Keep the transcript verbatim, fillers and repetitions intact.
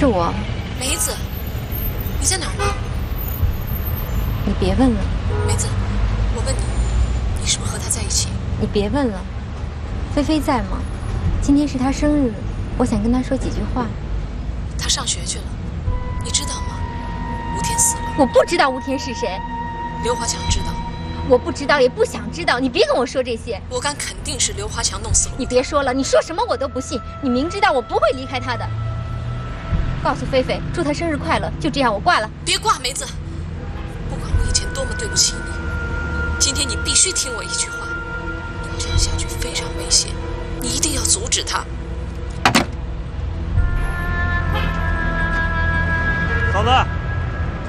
是我。 梅子，你在哪儿呢？ 你别问了。 梅子，我问你，你是不是和他在一起？ 你别问了。菲菲在吗？今天是她生日，我想跟她说几句话。 她上学去了，你知道吗？吴天死了。 我不知道吴天是谁。 刘华强知道。 我不知道，也不想知道。你别跟我说这些。 我敢肯定是刘华强弄死了。 你别说了，你说什么我都不信。你明知道我不会离开他的。告诉菲菲，祝她生日快乐。就这样，我挂了。 别挂，梅子。不管我以前多么对不起你，今天你必须听我一句话。你这样下去非常危险，你一定要阻止他。 嫂子。